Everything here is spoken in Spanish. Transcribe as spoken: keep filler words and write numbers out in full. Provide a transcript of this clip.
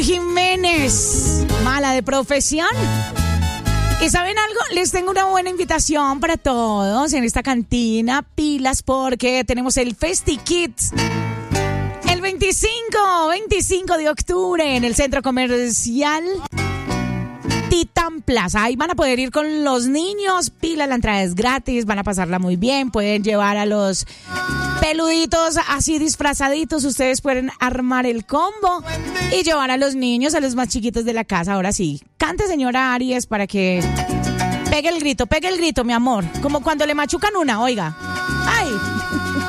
Jiménez, mala de profesión. ¿Y saben algo? Les tengo una buena invitación para todos en esta cantina. Pilas porque tenemos el Festi Kids el veinticinco de octubre en el centro comercial Titán Plaza. Ahí van a poder ir con los niños. Pila, la entrada es gratis, van a pasarla muy bien. Pueden llevar a los peluditos así disfrazaditos. Ustedes pueden armar el combo y llevar a los niños, a los más chiquitos de la casa. Ahora sí, cante, señora Aries, para que pegue el grito, pegue el grito, mi amor. Como cuando le machucan una, oiga. ¡Ay!